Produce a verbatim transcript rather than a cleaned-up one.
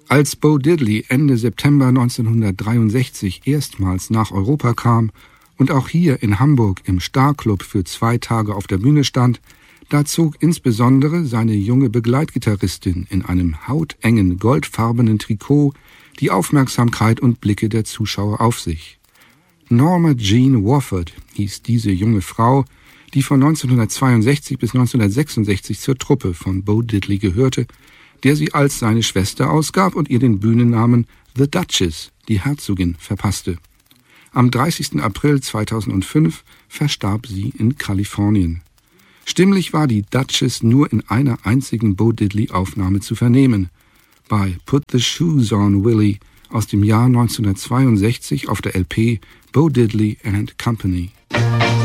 Als Bo Diddley Ende September neunzehnhundertdreiundsechzig erstmals nach Europa kam und auch hier in Hamburg im Star-Club für zwei Tage auf der Bühne stand, da zog insbesondere seine junge Begleitgitarristin in einem hautengen, goldfarbenen Trikot die Aufmerksamkeit und Blicke der Zuschauer auf sich. Norma Jean Wofford hieß diese junge Frau, die von neunzehnhundertzweiundsechzig bis neunzehnhundertsechsundsechzig zur Truppe von Bo Diddley gehörte, der sie als seine Schwester ausgab und ihr den Bühnennamen The Duchess, die Herzogin, verpasste. Am dreißigsten April zweitausendfünf verstarb sie in Kalifornien. Stimmlich war die Duchess nur in einer einzigen Bo Diddley-Aufnahme zu vernehmen, bei Put the Shoes on Willie aus dem Jahr neunzehnhundertzweiundsechzig auf der L P Bo Diddley and Company.